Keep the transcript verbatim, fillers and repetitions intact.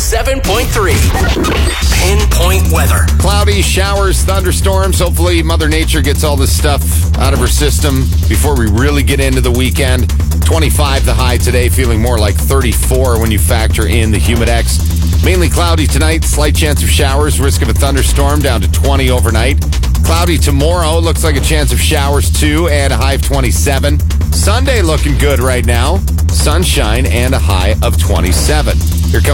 seven point three. Pinpoint weather. Cloudy, showers, thunderstorms. Hopefully Mother Nature gets all this stuff out of her system before we really get into the weekend. twenty-five the high today, feeling more like thirty-four when you factor in the Humidex. Mainly cloudy tonight, slight chance of showers, risk of a thunderstorm down to twenty overnight. Cloudy tomorrow, looks like a chance of showers too, and a high of twenty-seven. Sunday looking good right now. Sunshine and a high of twenty-seven. Here comes